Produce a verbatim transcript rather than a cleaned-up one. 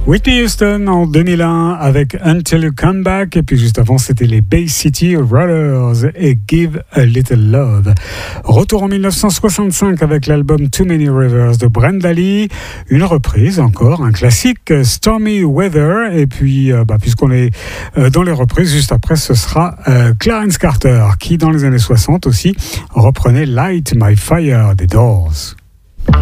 Whitney Houston en deux mille un avec Until You Come Back, et puis juste avant c'était les Bay City Rollers et Give a Little Love. Retour en dix-neuf cent soixante-cinq avec l'album Too Many Rivers de Brenda Lee, une reprise encore, un classique, Stormy Weather, et puis euh, bah, puisqu'on est euh, dans les reprises, juste après ce sera euh, Clarence Carter qui dans les années soixante aussi reprenait Light My Fire des Doors.